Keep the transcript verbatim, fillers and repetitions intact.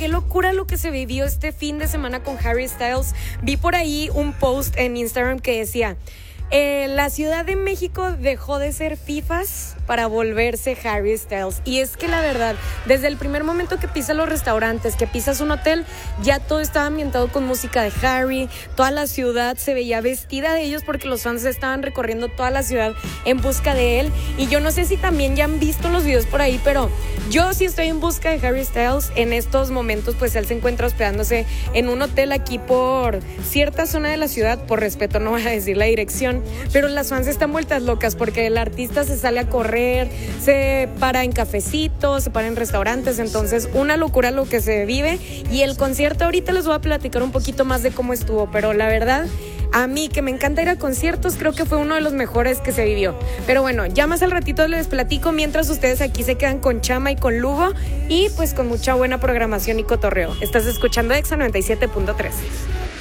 qué locura lo que se vivió este fin de semana con Harry Styles. Vi por ahí un post en Instagram que decía: Eh, la Ciudad de México dejó de ser fifas para volverse Harry Styles. Y es que la verdad, desde el primer momento que pisas los restaurantes, que pisas un hotel, ya todo estaba ambientado con música de Harry. Toda la ciudad se veía vestida de ellos porque los fans estaban recorriendo toda la ciudad en busca de él. Y yo no sé si también ya han visto los videos por ahí, pero yo sí estoy en busca de Harry Styles. En estos momentos pues él se encuentra hospedándose en un hotel aquí por cierta zona de la ciudad. Por respeto no voy a decir la dirección, pero las fans están vueltas locas porque el artista se sale a correr, se para en cafecitos, se para en restaurantes. Entonces una locura lo que se vive. Y el concierto, ahorita les voy a platicar un poquito más de cómo estuvo, pero la verdad, a mí que me encanta ir a conciertos, creo que fue uno de los mejores que se vivió. Pero bueno, ya más al ratito les platico, mientras ustedes aquí se quedan con Chama y con Lugo, y pues con mucha buena programación y cotorreo. Estás escuchando Exa noventa y siete punto tres.